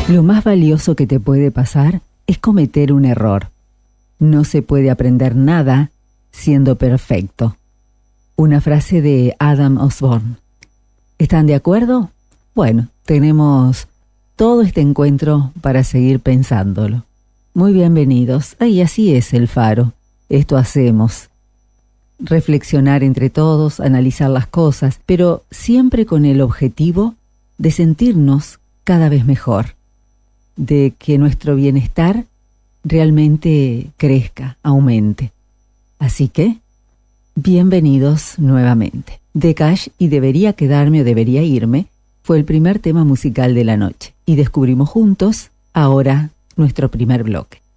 Lo más valioso que te puede pasar es cometer un error. No se puede aprender nada siendo perfecto. Una frase de Adam Osborne. ¿Están de acuerdo? Bueno, tenemos todo este encuentro para seguir pensándolo. Muy bienvenidos. Y así es el Faro. Esto hacemos. Reflexionar entre todos, analizar las cosas, pero siempre con el objetivo de sentirnos cada vez mejor, de que nuestro bienestar realmente crezca, aumente. Así que, bienvenidos nuevamente. The Clash y Debería quedarme o debería irme fue el primer tema musical de la noche y descubrimos juntos ahora nuestro primer bloque.